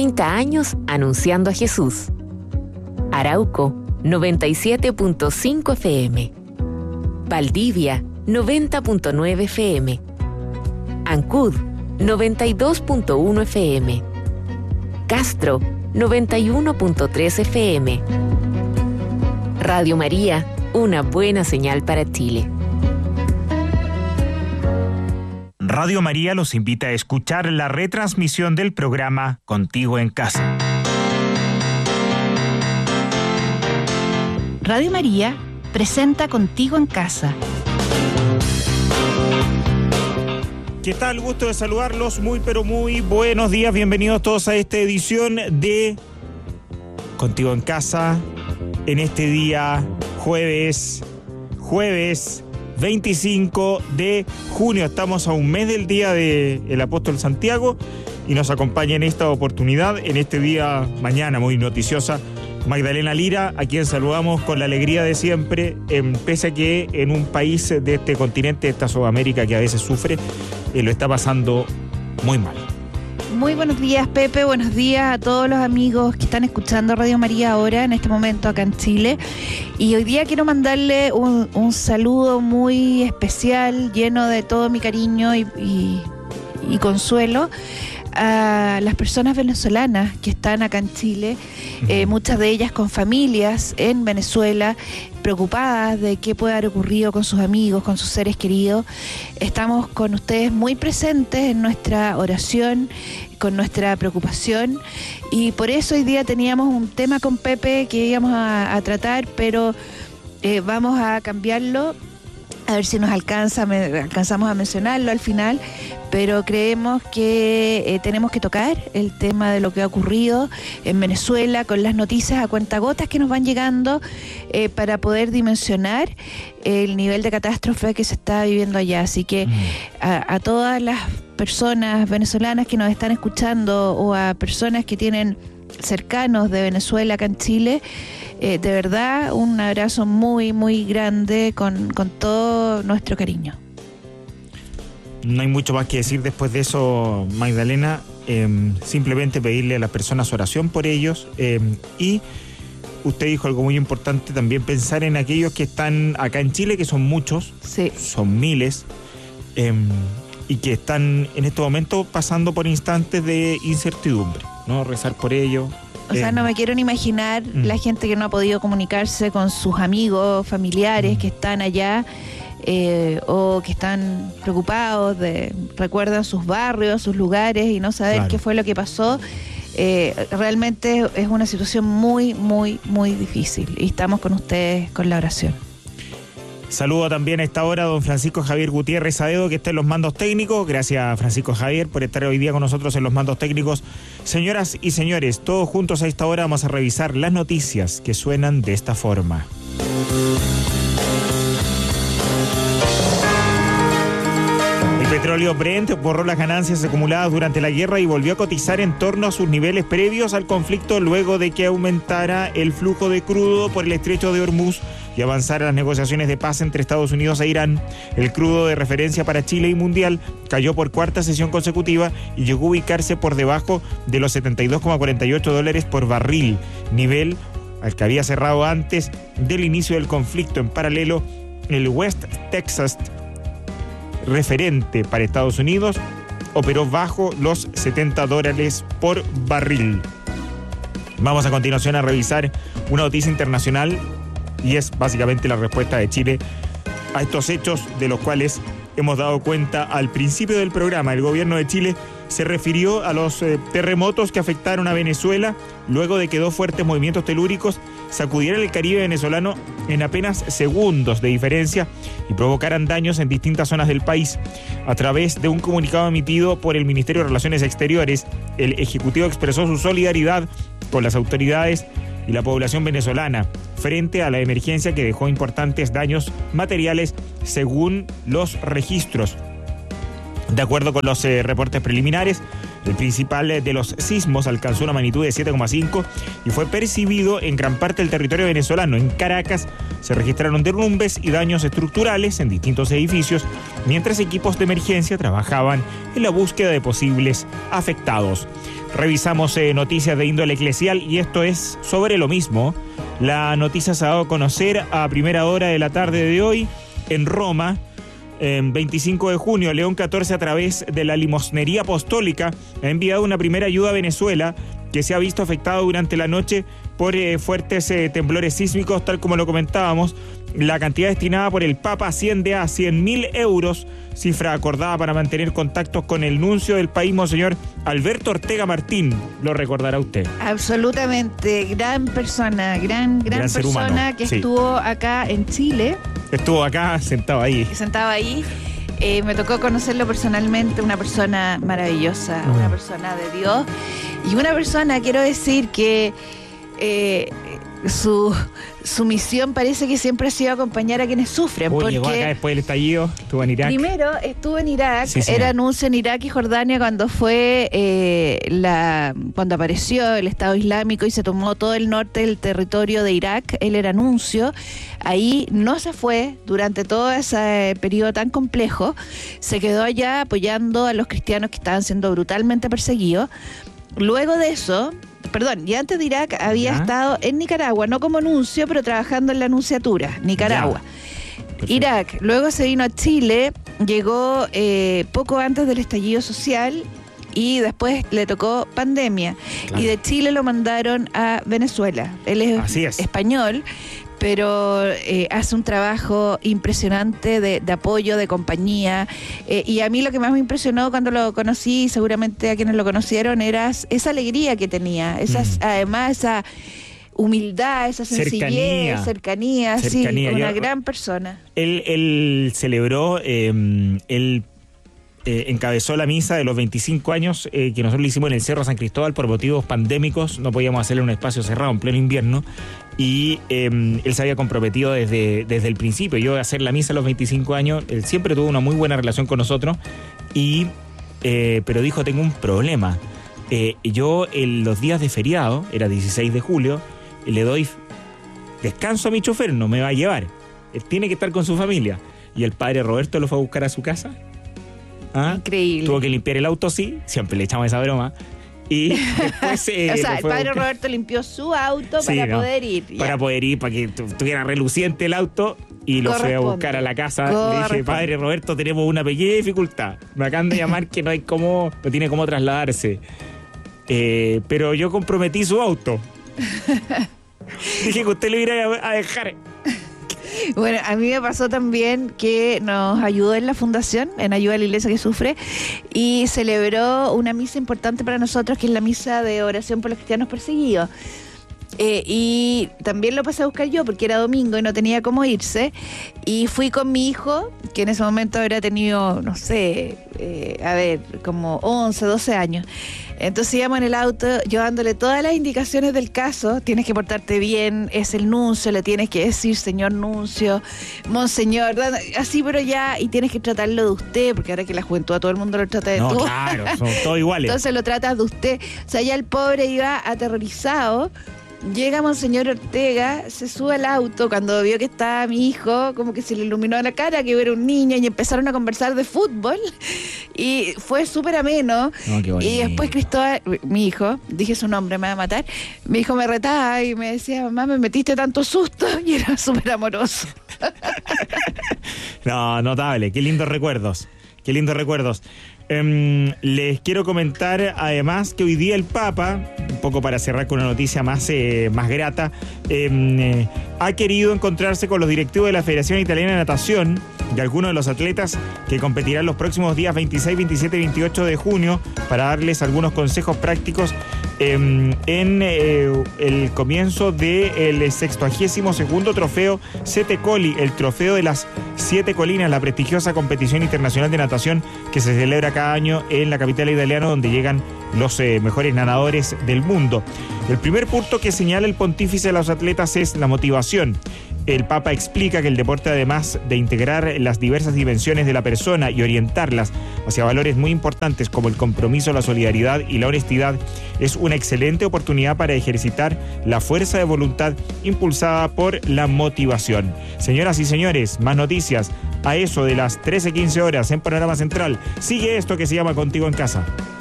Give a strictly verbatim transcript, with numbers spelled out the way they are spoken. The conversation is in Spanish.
treinta años anunciando a Jesús. Arauco, noventa y siete punto cinco F M. Valdivia, noventa punto nueve F M. Ancud, noventa y dos punto uno F M. Castro, noventa y uno punto tres F M. Radio María, una buena señal para Chile. Radio María los invita a escuchar la retransmisión del programa Contigo en Casa. Radio María presenta Contigo en Casa. ¿Qué tal? Gusto de saludarlos. Muy pero muy buenos días. Bienvenidos todos a esta edición de Contigo en Casa. En este día jueves, jueves veinticinco de junio. Estamos a un mes del día del Apóstol Santiago y nos acompaña en esta oportunidad, en este día mañana muy noticiosa, Magdalena Lira, a quien saludamos con la alegría de siempre, en, pese a que en un país de este continente, de esta Sudamérica que a veces sufre, eh, lo está pasando muy mal. Muy buenos días, Pepe, buenos días a todos los amigos que están escuchando Radio María ahora, en este momento acá en Chile. Y hoy día quiero mandarle un, un saludo muy especial, lleno de todo mi cariño y, y, y consuelo a las personas venezolanas que están acá en Chile, eh, muchas de ellas con familias en Venezuela, preocupadas de qué puede haber ocurrido con sus amigos, con sus seres queridos. Estamos con ustedes muy presentes en nuestra oración, con nuestra preocupación, y por eso hoy día teníamos un tema con Pepe que íbamos a, a tratar, pero eh, vamos a cambiarlo, a ver si nos alcanza, me, alcanzamos a mencionarlo al final, pero creemos que eh, tenemos que tocar el tema de lo que ha ocurrido en Venezuela con las noticias a cuentagotas que nos van llegando eh, para poder dimensionar el nivel de catástrofe que se está viviendo allá. Así que a, a todas las personas venezolanas que nos están escuchando o a personas que tienen cercanos de Venezuela acá en Chile, eh, de verdad un abrazo muy muy grande con, con todo nuestro cariño. No hay mucho más que decir después de eso, Magdalena. Eh, simplemente pedirle a las personas oración por ellos. Eh, y usted dijo algo muy importante también, pensar en aquellos que están acá en Chile, que son muchos, sí, son miles, eh, y que están en este momento pasando por instantes de incertidumbre, ¿no? Rezar por ellos. O sea, no me quiero ni imaginar mm. la gente que no ha podido comunicarse con sus amigos, familiares mm. que están allá, eh, o que están preocupados, de recuerdan sus barrios, sus lugares y no saber claro. qué fue lo que pasó. Eh, realmente es una situación muy, muy, muy difícil y estamos con ustedes con la oración. Saludo también a esta hora a don Francisco Javier Gutiérrez Aedo, que está en los mandos técnicos. Gracias, Francisco Javier, por estar hoy día con nosotros en los mandos técnicos. Señoras y señores, todos juntos a esta hora vamos a revisar las noticias que suenan de esta forma. El petróleo Brent borró las ganancias acumuladas durante la guerra y volvió a cotizar en torno a sus niveles previos al conflicto luego de que aumentara el flujo de crudo por el estrecho de Hormuz y avanzar a las negociaciones de paz entre Estados Unidos e Irán. El crudo de referencia para Chile y mundial cayó por cuarta sesión consecutiva y llegó a ubicarse por debajo de los setenta y dos coma cuarenta y ocho dólares por barril, nivel al que había cerrado antes del inicio del conflicto. En paralelo, el West Texas, referente para Estados Unidos, operó bajo los setenta dólares por barril. Vamos a continuación a revisar una noticia internacional y es básicamente la respuesta de Chile a estos hechos de los cuales hemos dado cuenta al principio del programa. El gobierno de Chile se refirió a los eh, terremotos que afectaron a Venezuela luego de que dos fuertes movimientos telúricos sacudieran el Caribe venezolano en apenas segundos de diferencia y provocaran daños en distintas zonas del país. A través de un comunicado emitido por el Ministerio de Relaciones Exteriores, el Ejecutivo expresó su solidaridad con las autoridades y la población venezolana frente a la emergencia que dejó importantes daños materiales según los registros. De acuerdo con los eh, reportes preliminares, El principal de los sismos alcanzó una magnitud de siete coma cinco y fue percibido en gran parte del territorio venezolano. En Caracas se registraron derrumbes y daños estructurales en distintos edificios, mientras equipos de emergencia trabajaban en la búsqueda de posibles afectados. Revisamos eh, noticias de índole eclesial y esto es sobre lo mismo. La noticia se ha dado a conocer a primera hora de la tarde de hoy en Roma. En veinticinco de junio, León catorce, a través de la Limosnería Apostólica, ha enviado una primera ayuda a Venezuela, que se ha visto afectado durante la noche por eh, fuertes eh, temblores sísmicos, tal como lo comentábamos. La cantidad destinada por el Papa asciende a cien mil euros, cifra acordada para mantener contactos con el nuncio del país, Monseñor Alberto Ortega Martín. Lo recordará usted. Absolutamente, gran persona, gran, gran, Gran ser persona humano, que sí. estuvo acá en Chile, Estuvo acá sentado ahí. sentado ahí. Eh, me tocó conocerlo personalmente, una persona maravillosa, Mm. una persona de Dios y una persona, quiero decir que eh, su, su misión parece que siempre ha sido acompañar a quienes sufren. Uy, porque llegó acá después del estallido, estuvo en Irak. primero estuvo en Irak, Sí, señor. era nuncio en Irak y Jordania cuando fue eh, la cuando apareció el Estado Islámico y se tomó todo el norte del territorio de Irak. Él era nuncio, ahí no se fue durante todo ese periodo tan complejo, se quedó allá apoyando a los cristianos que estaban siendo brutalmente perseguidos. Luego de eso, perdón, y antes de Irak había Ya. estado en Nicaragua, no como nuncio, pero trabajando en la nunciatura, Nicaragua. Perfecto. Irak, luego se vino a Chile, llegó eh, poco antes del estallido social y después le tocó pandemia. Claro. Y de Chile lo mandaron a Venezuela. Él es, Así es. español, pero eh, hace un trabajo impresionante de, de apoyo, de compañía. Eh, y a mí lo que más me impresionó cuando lo conocí, y seguramente a quienes lo conocieron, era esa alegría que tenía, esas, Mm. además esa humildad, esa sencillez, Cercanía. cercanía, Cercanía. sí, una Yo- gran persona. Él, él celebró, eh, él eh, encabezó la misa de los veinticinco años eh, que nosotros le hicimos en el Cerro San Cristóbal por motivos pandémicos. No podíamos hacerlo en un espacio cerrado en pleno invierno. Y eh, él se había comprometido desde, desde el principio. Yo a hacer la misa a los veinticinco años, él siempre tuvo una muy buena relación con nosotros. Y, eh, pero dijo, tengo un problema. Eh, yo en los días de feriado, era dieciséis de julio, le doy descanso a mi chofer, no me va a llevar. Él tiene que estar con su familia. Y el padre Roberto lo fue a buscar a su casa. ¿Ah? Increíble. Tuvo que limpiar el auto, sí, siempre le echamos esa broma. Y después eh, o sea, lo el fue a padre buscar. Roberto limpió su auto Sí, para ¿no? poder ir. ya. Para poder ir, para que tu- tuviera reluciente el auto. Y lo fue a Corresponde. buscar a la casa. Le Corresponde. dije, padre Roberto, tenemos una pequeña dificultad. Me acaban de llamar que no hay cómo, no tiene cómo trasladarse. Eh, pero yo comprometí su auto. Dije que usted le iba a dejar. Bueno, a mí me pasó también que nos ayudó en la fundación, en ayuda a la iglesia que sufre, y celebró una misa importante para nosotros, que es la misa de oración por los cristianos perseguidos. Eh, y también lo pasé a buscar yo porque era domingo y no tenía cómo irse, y fui con mi hijo, que en ese momento habría tenido, no sé, eh, a ver, como once, doce años. Entonces íbamos en el auto, yo dándole todas las indicaciones del caso. Tienes que portarte bien, es el nuncio, le tienes que decir señor nuncio, monseñor, dando- así, pero ya, y tienes que tratarlo de usted, porque ahora que la juventud a todo el mundo lo trata de No, tú. claro, son todos iguales. Entonces lo tratas de usted. O sea, ya el pobre iba aterrorizado. Llega Monseñor Ortega, se sube al auto cuando vio que estaba mi hijo, como que se le iluminó la cara, que era un niño, y empezaron a conversar de fútbol. Y fue súper ameno. No, qué bonito. Y después Cristóbal, mi hijo, dije su nombre, me va a matar, mi hijo me retaba y me decía, mamá, me metiste tanto susto, y era súper amoroso. No, notable. Qué lindos recuerdos. Qué lindos recuerdos. Eh, les quiero comentar además que hoy día el Papa, un poco para cerrar con una noticia más, eh, más grata, eh, eh, ha querido encontrarse con los directivos de la Federación Italiana de Natación y algunos de los atletas que competirán los próximos días veintiséis, veintisiete y veintiocho de junio para darles algunos consejos prácticos eh, en eh, el comienzo del sextuagésimo segundo trofeo Sette Colli, el trofeo de las siete colinas, la prestigiosa competición internacional de natación que se celebra cada año en la capital italiana, donde llegan los eh, mejores nadadores del mundo. El primer punto que señala el pontífice a los atletas es la motivación. El Papa explica que el deporte, además de integrar las diversas dimensiones de la persona y orientarlas hacia valores muy importantes como el compromiso, la solidaridad y la honestidad, es una excelente oportunidad para ejercitar la fuerza de voluntad impulsada por la motivación. Señoras y señores, más noticias a eso de las trece quince horas en Panorama Central. Sigue esto que se llama Contigo en Casa.